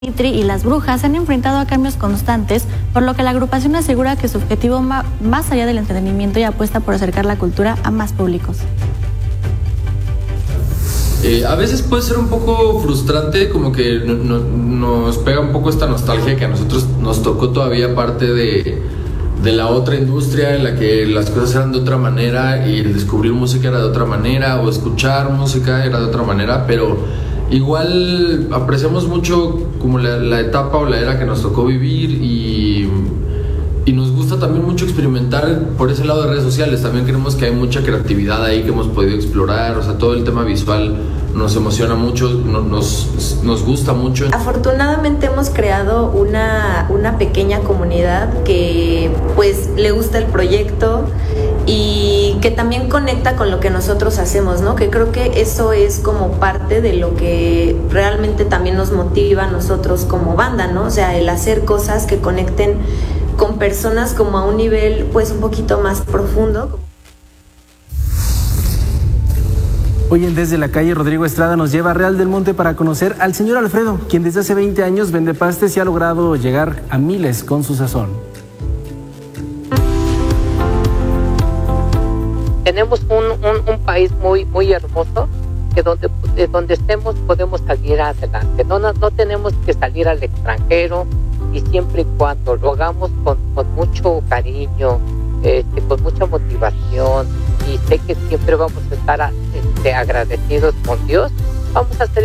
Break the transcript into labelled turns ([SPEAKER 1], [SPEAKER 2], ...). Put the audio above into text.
[SPEAKER 1] Mitri y Las Brujas se han enfrentado a cambios constantes, por lo que la agrupación asegura que su objetivo va más allá del entretenimiento y apuesta por acercar la cultura a más públicos.
[SPEAKER 2] A veces puede ser un poco frustrante, como que nos pega un poco esta nostalgia que a nosotros nos tocó todavía parte de la otra industria en la que las cosas eran de otra manera y el descubrir música era de otra manera o escuchar música era de otra manera, pero igual apreciamos mucho como la etapa o la era que nos tocó vivir y nos gusta también mucho experimentar por ese lado de redes sociales. También creemos que hay mucha creatividad ahí que hemos podido explorar, o sea, todo el tema visual nos emociona mucho, nos gusta mucho.
[SPEAKER 3] Afortunadamente hemos creado una pequeña comunidad que pues le gusta el proyecto y que también conecta con lo que nosotros hacemos, ¿no? Que creo que eso es como parte de lo que realmente también nos motiva a nosotros como banda, ¿no? O sea, el hacer cosas que conecten con personas como a un nivel pues un poquito más profundo.
[SPEAKER 4] Hoy en Desde la Calle, Rodrigo Estrada nos lleva a Real del Monte para conocer al señor Alfredo, quien desde hace 20 años vende pastes y ha logrado llegar a miles con su sazón.
[SPEAKER 5] Tenemos un país muy hermoso, que donde estemos podemos salir adelante. No tenemos que salir al extranjero, y siempre y cuando lo hagamos con mucho cariño, con mucha motivación, y sé que siempre vamos a estar agradecidos con Dios, vamos a hacer